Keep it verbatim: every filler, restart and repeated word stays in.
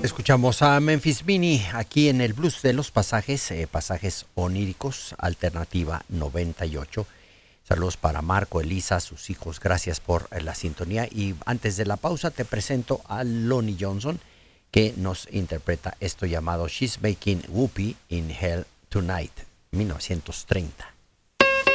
Escuchamos a Memphis Mini aquí en el Blues de los Pasajes, eh, Pasajes Oníricos, Alternativa noventa y ocho. Saludos para Marco, Elisa, sus hijos, gracias por eh, la sintonía. Y antes de la pausa te presento a Lonnie Johnson, que nos interpreta esto llamado She's Making Whoopee in Hell Tonight, mil novecientos treinta.